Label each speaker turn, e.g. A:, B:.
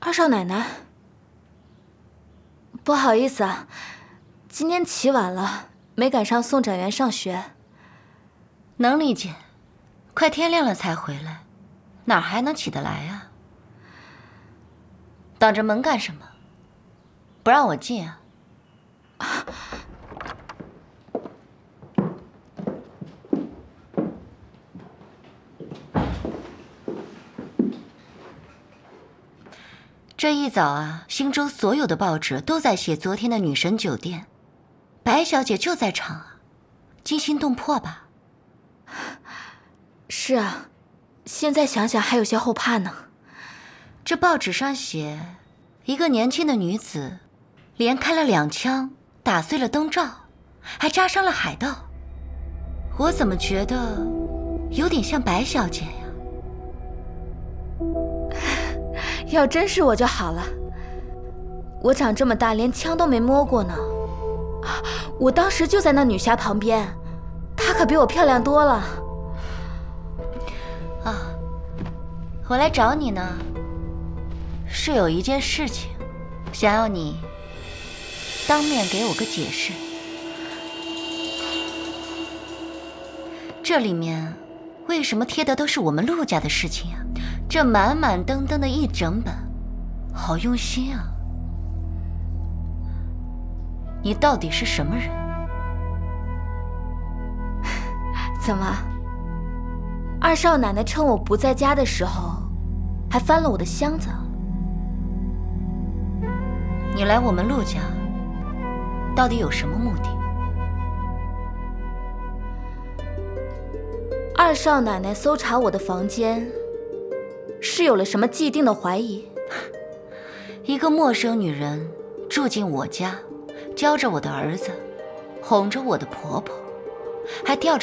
A: 二少奶奶，不好意思啊，今天起晚了，没赶上送展元上学。
B: 能理解，快天亮了才回来，哪还能起得来啊？挡着门干什么？不让我进啊？这一早啊，新州所有的报纸都在写昨天的女神酒店，白小姐就在场啊，惊心动魄吧？
A: 是啊，现在想想还有些后怕呢。
B: 这报纸上写，一个年轻的女子连开了2枪，打碎了灯罩，还扎伤了海盗。我怎么觉得有点像白小姐呀？
A: 要真是我就好了，我长这么大连枪都没摸过呢。我当时就在那女侠旁边，她可比我漂亮多了。
B: 啊，我来找你呢，是有一件事情，想要你当面给我个解释。这里面为什么贴的都是我们陆家的事情啊？这满满登登的一整本，好用心啊！你到底是什么人？
A: 怎么，二少奶奶趁我不在家的时候，还翻了我的箱子？
B: 你来我们陆家，到底有什么目的？
A: 二少奶奶搜查我的房间，是有了什么既定的怀疑？
B: 一个陌生女人住进我家，教着我的儿子，哄着我的婆婆，还吊着